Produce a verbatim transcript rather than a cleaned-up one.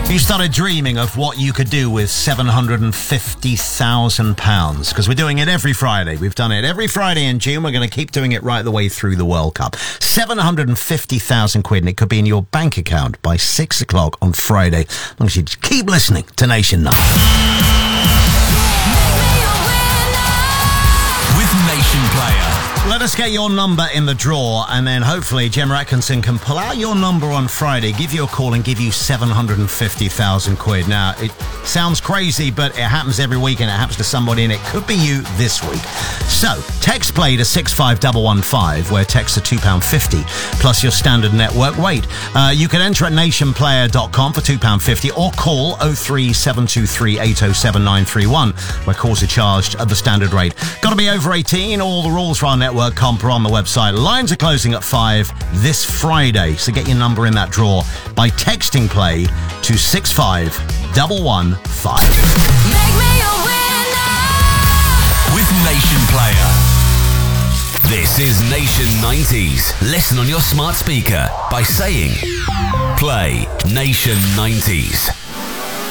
You started dreaming of what you could do with seven hundred fifty thousand pounds, because we're doing it every Friday. We've done it every Friday in June. We're going to keep doing it right the way through the World Cup. seven hundred fifty thousand quid, and it could be in your bank account by six o'clock on Friday, as long as you just keep listening to Nation nine. With Nation Player. Let us get your number in the draw, and then hopefully Gemma Atkinson can pull out your number on Friday, give you a call and give you seven hundred fifty thousand quid. Now, it sounds crazy, but it happens every week and it happens to somebody, and it could be you this week. So, text play to six five one one five, where texts are two pounds fifty, plus your standard network rate. Uh, you can enter at nation player dot com for two pounds fifty, or call oh three seven two three eight oh seven nine three one, where calls are charged at the standard rate. Got to be over eighteen. All the rules for our network comp are on the website. Lines are closing at five this Friday, so get your number in that draw by texting play to six five one one five. Make me a winner with Nation Player. This is Nation nineties. Listen on your smart speaker by saying play Nation nineties.